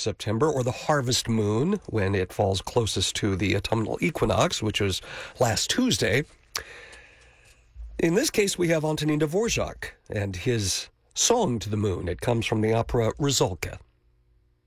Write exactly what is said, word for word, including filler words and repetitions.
September, or the harvest moon when it falls closest to the autumnal equinox, which was last Tuesday. In this case, we have Antonin Dvorak and his Song to the Moon. It comes from the opera Rusalka.